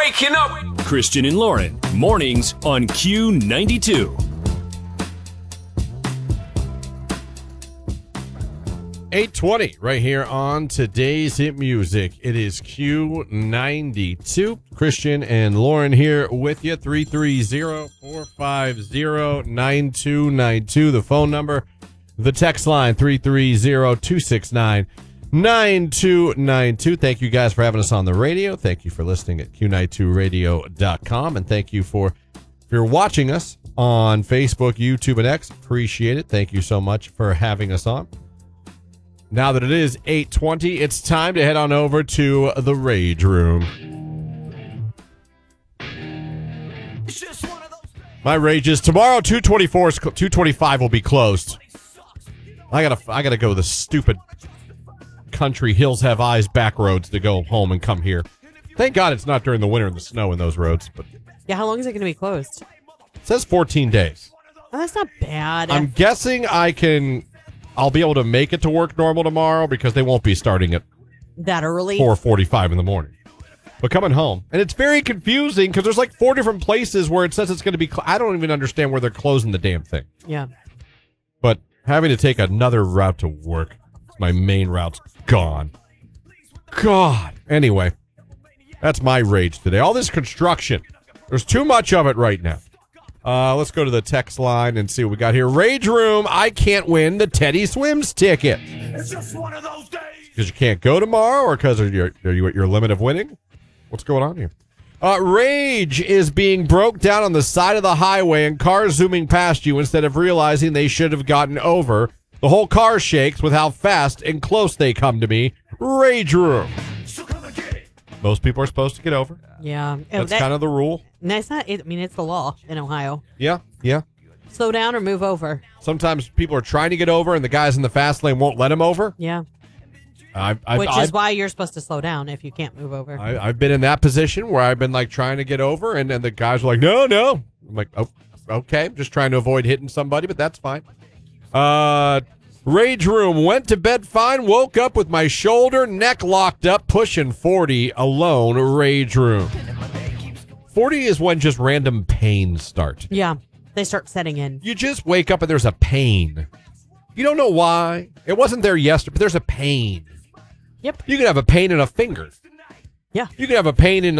waking up. Christian and Lauren, mornings on Q92. 8:20 right here on today's hit music. It is Q92. Christian and Lauren here with you. 330-450-9292. The phone number. The text line 330-269-9292. Thank you guys for having us on the radio. Thank you for listening at Q92radio.com. And thank you if you're watching us on Facebook, YouTube, and X. Appreciate it. Thank you so much for having us on. Now that it is 8:20, it's time to head on over to the Rage Room. My rage is tomorrow, 225 will be closed. I gotta go the stupid country Hills Have Eyes back roads to go home and come here. Thank God it's not during the winter and the snow in those roads. But yeah, how long is it going to be closed? It says 14 days. Oh, that's not bad. I'm guessing I'll be able to make it to work normal tomorrow because they won't be starting at that early. 4:45 in the morning. But coming home, and it's very confusing because there's like 4 different places where it says it's going to be. I don't even understand where they're closing the damn thing. Yeah. But having to take another route to work, my main route's gone. God. Anyway, that's my rage today. All this construction. There's too much of it right now. Let's go to the text line and see what we got here. Rage Room, I can't win the Teddy Swims ticket. It's just one of those days. Because you can't go tomorrow or because of your limit of winning? What's going on here? Rage is being broke down on the side of the highway and cars zooming past you instead of realizing they should have gotten over. The whole car shakes with how fast and close they come to me. Rage Room. Most people are supposed to get over. Yeah. That's kind of the rule. That's not. It's the law in Ohio. Yeah. Slow down or move over. Sometimes people are trying to get over and the guys in the fast lane won't let them over. Yeah. Which is why you're supposed to slow down if you can't move over. I've been in that position where I've been like trying to get over and the guys are like, no. I'm like, oh, okay. I'm just trying to avoid hitting somebody, but that's fine. Rage Room, went to bed fine, woke up with my shoulder, neck locked up, pushing 40 alone. Rage Room. 40 is when just random pains start. Yeah, they start setting in. You just wake up and there's a pain. You don't know why. It wasn't there yesterday, but there's a pain. Yep. You could have a pain in a finger. Yeah. You could have a pain in